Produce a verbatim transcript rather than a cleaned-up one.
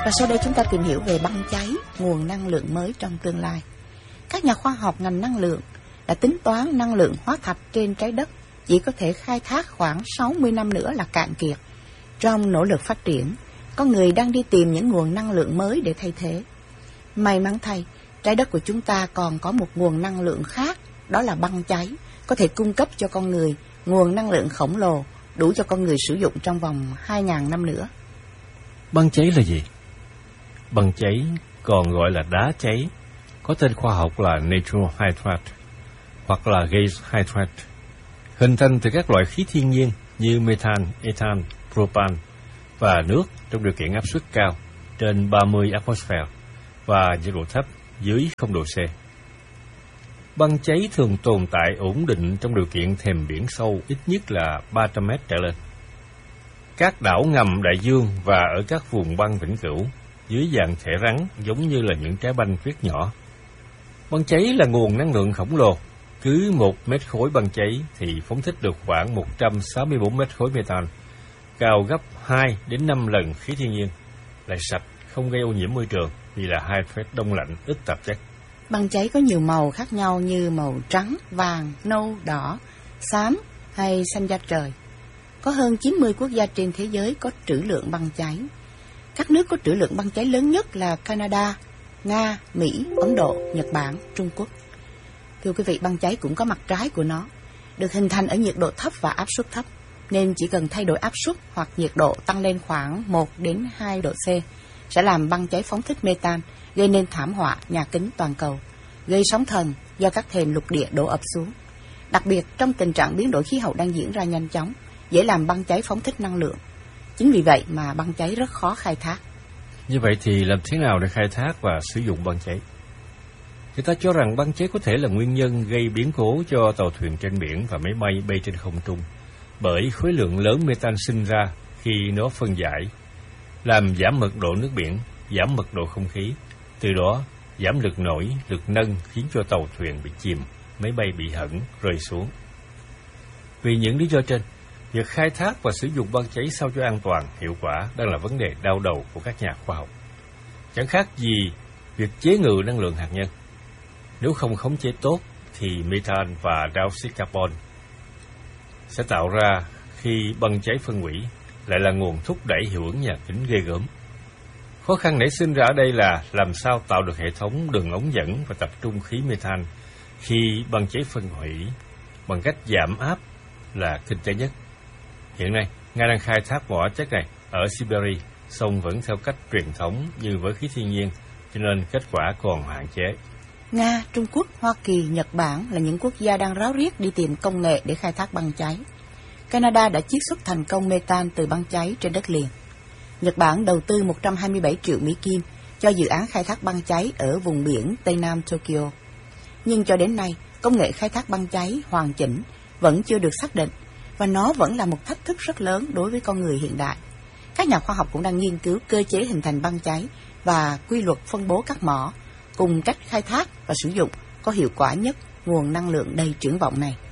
Và sau đây chúng ta tìm hiểu về băng cháy, nguồn năng lượng mới trong tương lai. Các nhà khoa học ngành năng lượng đã tính toán năng lượng hóa thạch trên trái đất chỉ có thể khai thác khoảng sáu mươi năm nữa là cạn kiệt. Trong nỗ lực phát triển, con người đang đi tìm những nguồn năng lượng mới để thay thế. May mắn thay, trái đất của chúng ta còn có một nguồn năng lượng khác, đó là băng cháy, có thể cung cấp cho con người nguồn năng lượng khổng lồ, đủ cho con người sử dụng trong vòng hai nghìn năm nữa. Băng cháy là gì? Băng cháy còn gọi là đá cháy, có tên khoa học là natural hydrate hoặc là gas hydrate, hình thành từ các loại khí thiên nhiên như methane, ethane, propan và nước trong điều kiện áp suất cao trên ba mươi atmosphere và nhiệt độ thấp dưới không độ C. Băng cháy thường tồn tại ổn định trong điều kiện thềm biển sâu ít nhất là ba trăm mét trở lên. Các đảo ngầm đại dương và ở các vùng băng vĩnh cửu dưới dạng thể rắn giống như là những trái banh tuyết nhỏ. Băng cháy là nguồn năng lượng khổng lồ. Cứ một mét khối băng cháy thì phóng thích được khoảng một trăm sáu mươi bốn mét khối methane, cao gấp hai đến năm lần khí thiên nhiên, lại sạch, không gây ô nhiễm môi trường vì là hydrate đông lạnh, ít tạp chất. Băng cháy có nhiều màu khác nhau như màu trắng, vàng, nâu, đỏ, xám hay xanh da trời. Có hơn chín mươi quốc gia trên thế giới có trữ lượng băng cháy. Các nước có trữ lượng băng cháy lớn nhất là Canada, Nga, Mỹ, Ấn Độ, Nhật Bản, Trung Quốc. Thưa quý vị, băng cháy cũng có mặt trái của nó. Được hình thành ở nhiệt độ thấp và áp suất thấp, nên chỉ cần thay đổi áp suất hoặc nhiệt độ tăng lên khoảng một đến hai độ C, sẽ làm băng cháy phóng thích methane, gây nên thảm họa nhà kính toàn cầu, gây sóng thần do các thềm lục địa đổ ập xuống. Đặc biệt trong tình trạng biến đổi khí hậu đang diễn ra nhanh chóng, dễ làm băng cháy phóng thích năng lượng. Chính vì vậy mà băng cháy rất khó khai thác. Như vậy thì làm thế nào để khai thác và sử dụng băng cháy? Người ta cho rằng băng cháy có thể là nguyên nhân gây biến cố cho tàu thuyền trên biển và máy bay bay trên không trung, bởi khối lượng lớn methane sinh ra khi nó phân giải, làm giảm mật độ nước biển, giảm mật độ không khí, từ đó giảm lực nổi, lực nâng khiến cho tàu thuyền bị chìm, máy bay bị hẫng, rơi xuống. Vì những lý do trên, việc khai thác và sử dụng băng cháy sao cho an toàn, hiệu quả đang là vấn đề đau đầu của các nhà khoa học. Chẳng khác gì việc chế ngự năng lượng hạt nhân. Nếu không khống chế tốt thì methane và dioxide carbon sẽ tạo ra khi băng cháy phân hủy, lại là nguồn thúc đẩy hiệu ứng nhà kính ghê gớm. Khó khăn nảy sinh ra ở đây là làm sao tạo được hệ thống đường ống dẫn và tập trung khí methane khi băng cháy phân hủy bằng cách giảm áp là kinh tế nhất. Hiện nay, Nga đang khai thác mỏ chất này ở Siberia, song vẫn theo cách truyền thống như với khí thiên nhiên, cho nên kết quả còn hạn chế. Nga, Trung Quốc, Hoa Kỳ, Nhật Bản là những quốc gia đang ráo riết đi tìm công nghệ để khai thác băng cháy. Canada đã chiết xuất thành công methane từ băng cháy trên đất liền. Nhật Bản đầu tư một trăm hai mươi bảy triệu Mỹ Kim cho dự án khai thác băng cháy ở vùng biển Tây Nam Tokyo. Nhưng cho đến nay, công nghệ khai thác băng cháy hoàn chỉnh vẫn chưa được xác định, và nó vẫn là một thách thức rất lớn đối với con người hiện đại. Các nhà khoa học cũng đang nghiên cứu cơ chế hình thành băng cháy và quy luật phân bố các mỏ, cùng cách khai thác và sử dụng có hiệu quả nhất nguồn năng lượng đầy triển vọng này.